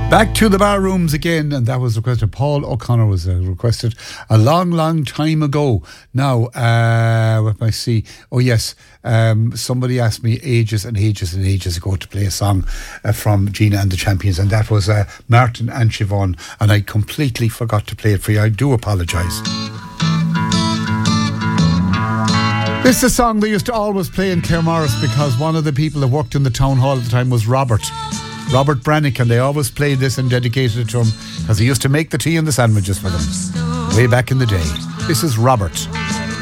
Back to the bar rooms again, and that was requested. Paul O'Connor was requested a long, long time ago. Now, what I see? Oh yes, somebody asked me ages and ages and ages ago to play a song from Gina and the Champions, and that was Martin and Siobhan, and I completely forgot to play it for you. I do apologise. This is a song they used to always play in Claremorris because one of the people that worked in the town hall at the time was Robert Brannick, and they always played this and dedicated it to him because he used to make the tea and the sandwiches for them way back in the day. This is Robert.